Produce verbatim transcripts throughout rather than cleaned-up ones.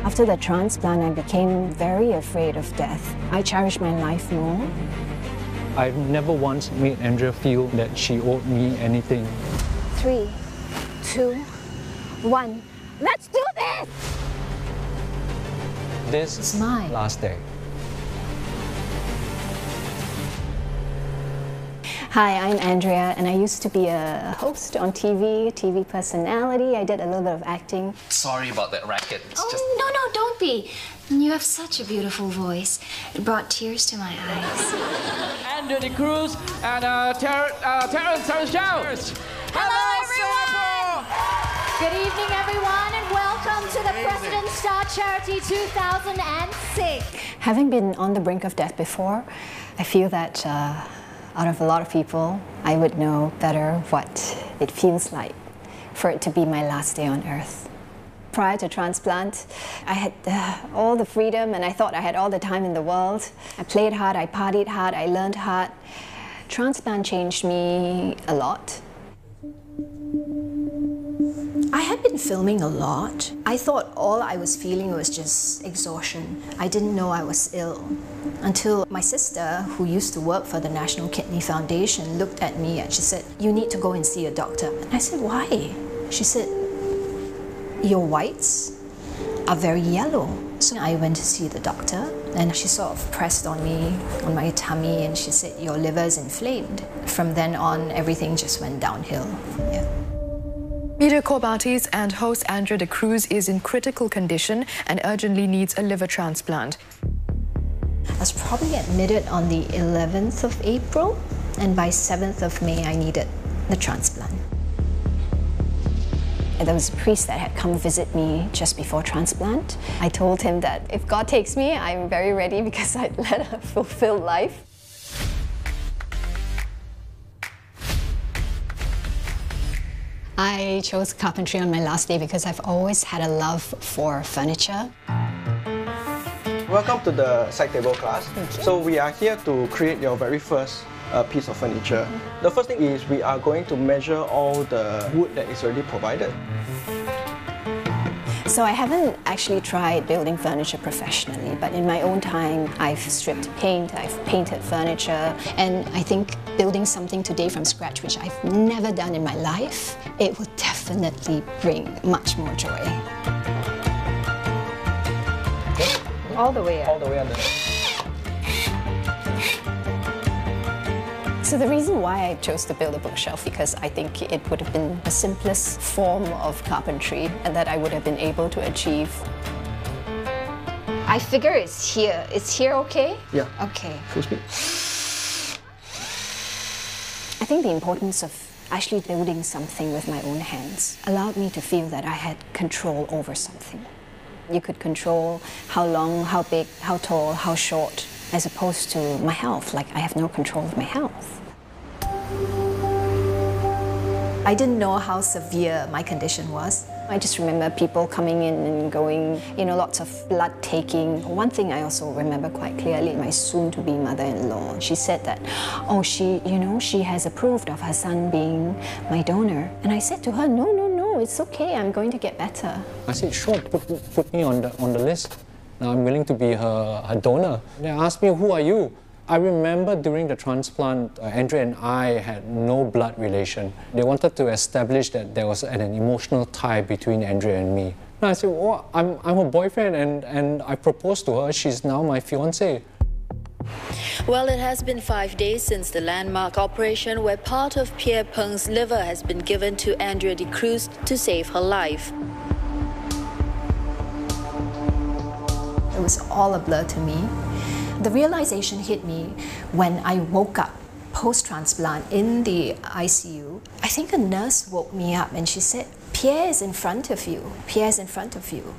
After the transplant, I became very afraid of death. I cherish my life more. I've never once made Andrea feel that she owed me anything. Three, two, one. Let's do this! This It's mine. last day. Hi, I'm Andrea, and I used to be a host on T V, T V personality. I did a little bit of acting. Sorry about that racket. It's oh, just... no, no, don't be. You have such a beautiful voice. It brought tears to my eyes. Andrea De Cruz and uh, Ter uh, Terrence Chow. Hello, everyone! Good evening, everyone, and welcome to the President Star Charity two thousand six. Having been on the brink of death before, I feel that uh, out of a lot of people, I would know better what it feels like for it to be my last day on earth. Prior to transplant, I had uh, all the freedom and I thought I had all the time in the world. I played hard, I partied hard, I learned hard. Transplant changed me a lot. I had been filming a lot. I thought all I was feeling was just exhaustion. I didn't know I was ill until my sister, who used to work for the National Kidney Foundation, looked at me and she said, "You need to go and see a doctor." And I said, "Why?" She said, "Your whites are very yellow." So I went to see the doctor and she sort of pressed on me, on my tummy, and she said, "Your liver is inflamed." From then on, everything just went downhill. Yeah. Media Corp artist and host Andrea De Cruz is in critical condition and urgently needs a liver transplant. I was probably admitted on the eleventh of April, and by seventh of May I needed the transplant. There was a priest that had come visit me just before transplant. I told him that if God takes me, I'm very ready because I'd led a fulfilled life. I chose carpentry on my last day because I've always had a love for furniture. Welcome to the side table class. So we are here to create your very first uh, piece of furniture. Mm-hmm. The first thing is we are going to measure all the wood that is already provided. So I haven't actually tried building furniture professionally, but in my own time, I've stripped paint, I've painted furniture, and I think building something today from scratch, which I've never done in my life, it will definitely bring much more joy. All the way up. All the way under. So the reason why I chose to build a bookshelf, because I think it would have been the simplest form of carpentry and that I would have been able to achieve. I figure it's here. It's here okay? Yeah. Okay. Full speed. I think the importance of actually building something with my own hands allowed me to feel that I had control over something. You could control how long, how big, how tall, how short, as opposed to my health. Like, I have no control of my health. I didn't know how severe my condition was. I just remember people coming in and going, you know, lots of blood taking. One thing I also remember quite clearly, my soon-to-be mother-in-law, she said that, oh, she, you know, she has approved of her son being my donor. And I said to her, no, no, no, it's okay, I'm going to get better. I said, sure, put, put me on the, on the list. I'm willing to be her, her donor. They asked me, who are you? I remember during the transplant, uh, Andrea and I had no blood relation. They wanted to establish that there was an emotional tie between Andrea and me. And I said, well, I'm, I'm her boyfriend and, and I proposed to her. She's now my fiancée. Well, it has been five days since the landmark operation where part of Pierre Peng's liver has been given to Andrea De Cruz to save her life. It was all a blur to me. The realization hit me when I woke up post-transplant in the I C U. I think a nurse woke me up and she said, Pierre is in front of you. Pierre is in front of you.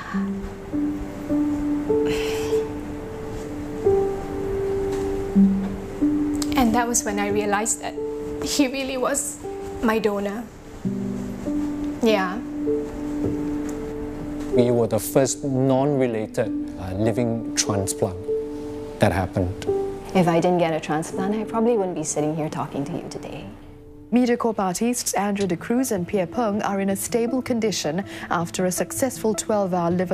And that was when I realized that he really was my donor. Yeah. We were the first non-related uh, living transplant that happened. If I didn't get a transplant, I probably wouldn't be sitting here talking to you today. Media Corp artists Andrea De Cruz and Pierre Peng are in a stable condition after a successful twelve hour liver